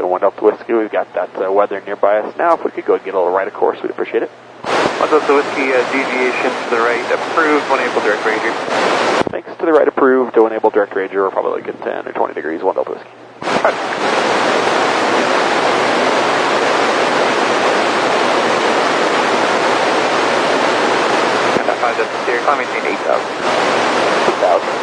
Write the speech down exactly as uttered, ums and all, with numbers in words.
one Delta Whiskey. We've got that uh, weather nearby us now. If we could go and get a little right of course, we'd appreciate it. one Delta Whiskey, uh, deviation to the right, approved, one able direct ranger. Thanks to the right approved, to enable direct ranger, we're probably like at ten or twenty degrees, one Delta Whiskey. Right. And that five Delta Sierra, climb maintain eight thousand.